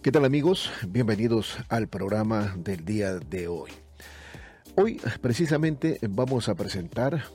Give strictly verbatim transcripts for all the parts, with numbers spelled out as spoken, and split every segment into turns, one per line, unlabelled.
¿Qué tal, amigos? Bienvenidos al programa del día de hoy. Hoy precisamente vamos a presentar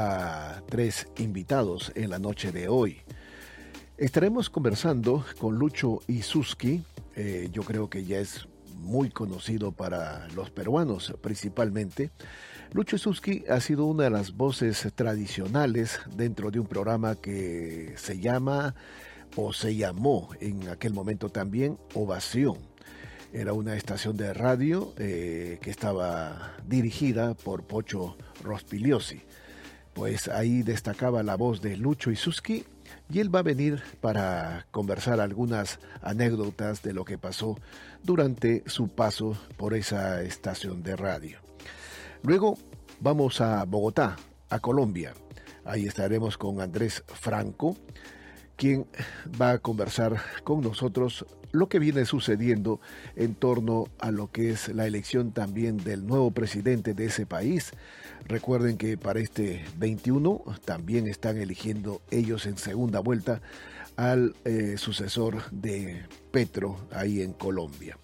a tres invitados en la noche de hoy. Estaremos conversando con Lucho Isuski. Eh, yo creo que ya es muy conocido para los peruanos principalmente. Lucho Isuski ha sido una de las voces tradicionales dentro de un programa que se llama o se llamó en aquel momento también Ovación. Era una estación de radio eh, que estaba dirigida por Pocho Rospigliosi. Pues ahí destacaba la voz de Lucho Isuski y él va a venir para conversar algunas anécdotas de lo que pasó durante su paso por esa estación de radio. Luego vamos a Bogotá, a Colombia. Ahí estaremos con Andrés Franco, quien va a conversar con nosotros lo que viene sucediendo en torno a lo que es la elección también del nuevo presidente de ese país. Recuerden que para este veintiuno también están eligiendo ellos en segunda vuelta al eh, sucesor de Petro ahí en Colombia.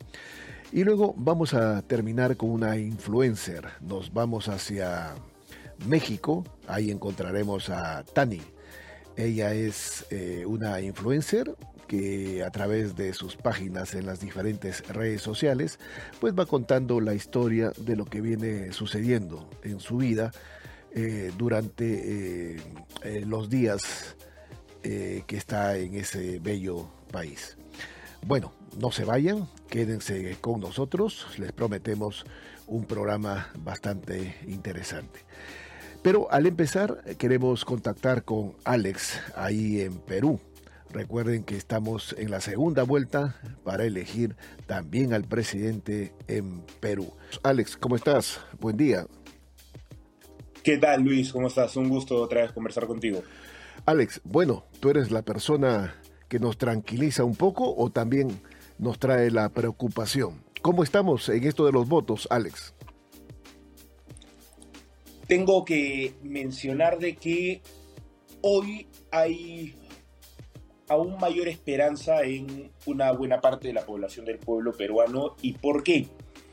Y luego vamos a terminar con una influencer. Nos vamos hacia México, ahí encontraremos a Tani. Ella es eh, una influencer que a través de sus páginas en las diferentes redes sociales pues va contando la historia de lo que viene sucediendo en su vida eh, durante eh, eh, los días eh, que está en ese bello país. Bueno, no se vayan, quédense con nosotros, les prometemos un programa bastante interesante. Pero al empezar queremos contactar con Alex ahí en Perú. Recuerden que estamos en la segunda vuelta para elegir también al presidente en Perú. Alex, ¿cómo estás? Buen día.
¿Qué tal, Luis? ¿Cómo estás? Un gusto otra vez conversar contigo.
Alex, bueno, ¿tú eres la persona que nos tranquiliza un poco o también nos trae la preocupación? ¿Cómo estamos en esto de los votos, Alex?
Tengo que mencionar de que hoy hay aún mayor esperanza en una buena parte de la población del pueblo peruano. ¿Y por qué?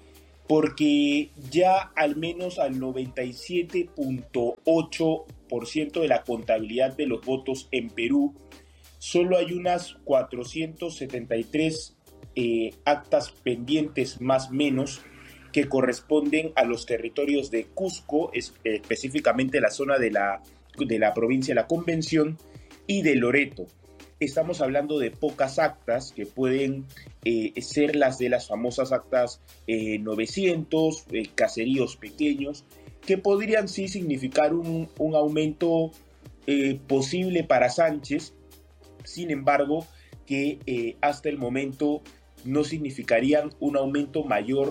Porque ya al menos al noventa y siete punto ocho por ciento de la contabilidad de los votos en Perú, solo hay unas cuatrocientas setenta y tres eh, actas pendientes más menos que corresponden a los territorios de Cusco, es, eh, específicamente la zona de la, de la provincia de la Convención, y de Loreto. Estamos hablando de pocas actas que pueden eh, ser las de las famosas actas eh, novecientos, eh, caseríos pequeños, que podrían sí significar un, un aumento eh, posible para Sánchez, sin embargo, que eh, hasta el momento no significarían un aumento mayor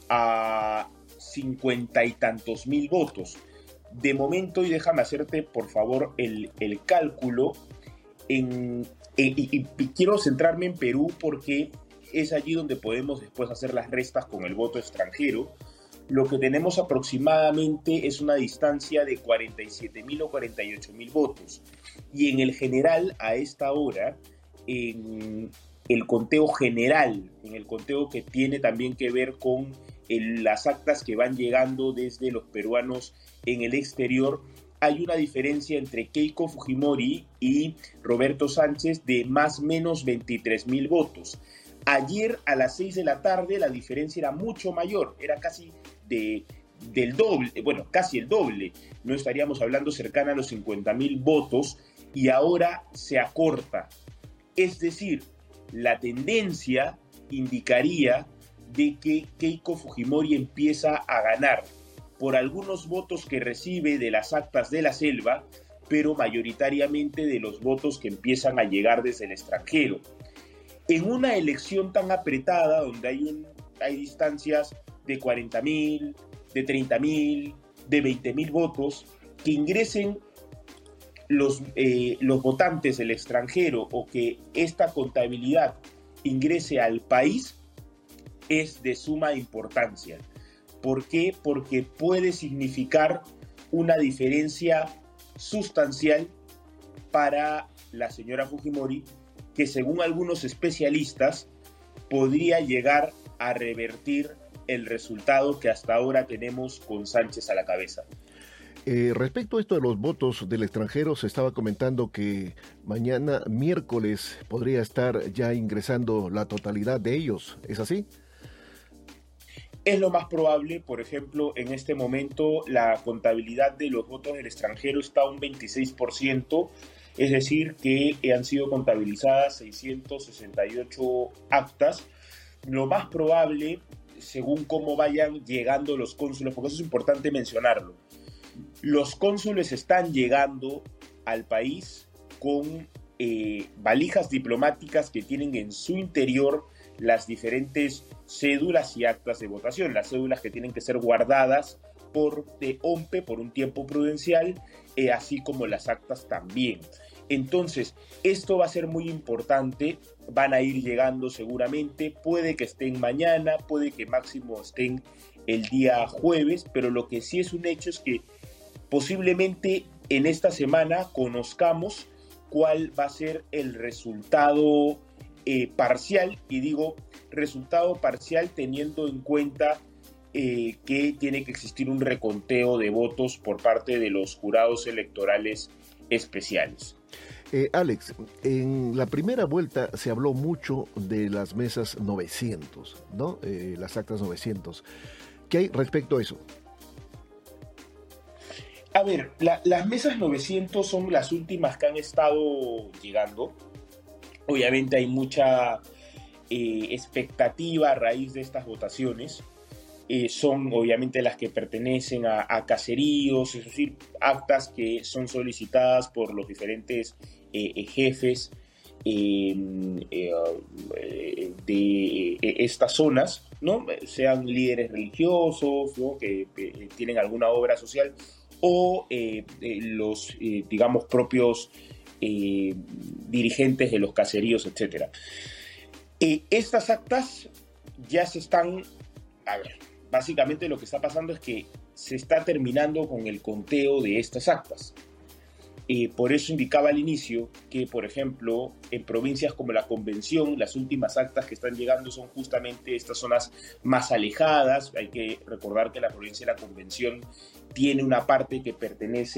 a cincuenta y tantos mil votos. De momento, y déjame hacerte por favor el, el cálculo, en, en, y, y, y quiero centrarme en Perú porque es allí donde podemos después hacer las restas con el voto extranjero. Lo que tenemos aproximadamente es una distancia de cuarenta y siete mil o cuarenta y ocho mil votos. Y en el general, a esta hora, en el conteo general, en el conteo que tiene también que ver con el, las actas que van llegando desde los peruanos en el exterior, hay una diferencia entre Keiko Fujimori y Roberto Sánchez de más o menos veintitrés mil votos. Ayer a las seis de la tarde la diferencia era mucho mayor, era casi de, del doble, bueno, casi el doble. No estaríamos hablando cercana a los cincuenta mil votos y ahora se acorta. Es decir, la tendencia indicaría de que Keiko Fujimori empieza a ganar por algunos votos que recibe de las actas de la selva, pero mayoritariamente de los votos que empiezan a llegar desde el extranjero. En una elección tan apretada, donde hay, un, hay distancias de cuarenta mil, de treinta mil, de veinte mil votos, que ingresen los, eh, los votantes del extranjero o que esta contabilidad ingrese al país, es de suma importancia. ¿Por qué? Porque puede significar una diferencia sustancial para la señora Fujimori, que según algunos especialistas podría llegar a revertir el resultado que hasta ahora tenemos con Sánchez a la cabeza.
Eh, respecto a esto de los votos del extranjero, se estaba comentando que mañana, miércoles, podría estar ya ingresando la totalidad de ellos. ¿Es así?
Es lo más probable. Por ejemplo, en este momento la contabilidad de los votos del extranjero está a un veintiséis por ciento, es decir, que han sido contabilizadas seiscientas sesenta y ocho actas. Lo más probable, según cómo vayan llegando los cónsules, porque eso es importante mencionarlo, los cónsules están llegando al país con eh, valijas diplomáticas que tienen en su interior las diferentes cédulas y actas de votación, las cédulas que tienen que ser guardadas por de O M P E por un tiempo prudencial, eh, así como las actas también. Entonces, esto va a ser muy importante, van a ir llegando seguramente, puede que estén mañana, puede que máximo estén el día jueves, pero lo que sí es un hecho es que posiblemente en esta semana conozcamos cuál va a ser el resultado eh, parcial, y digo resultado parcial teniendo en cuenta eh, que tiene que existir un reconteo de votos por parte de los jurados electorales especiales.
Eh, Alex, en la primera vuelta se habló mucho de las mesas novecientos, ¿no? Eh, las actas novecientos. ¿Qué hay respecto a eso?
A ver, la, las mesas novecientos son las últimas que han estado llegando. Obviamente hay mucha eh, expectativa a raíz de estas votaciones. Eh, son obviamente las que pertenecen a, a caseríos, es decir, actas que son solicitadas por los diferentes eh, jefes eh, eh, de eh, estas zonas, ¿no? Sean líderes religiosos, ¿no? que eh, tienen alguna obra social, o eh, eh, los, eh, digamos, propios eh, dirigentes de los caseríos, etcétera. Eh, estas actas ya se están, a ver, básicamente lo que está pasando es que se está terminando con el conteo de estas actas. Eh, por eso indicaba al inicio que, por ejemplo, en provincias como la Convención, las últimas actas que están llegando son justamente estas zonas más alejadas. Hay que recordar que la provincia de la Convención tiene una parte que pertenece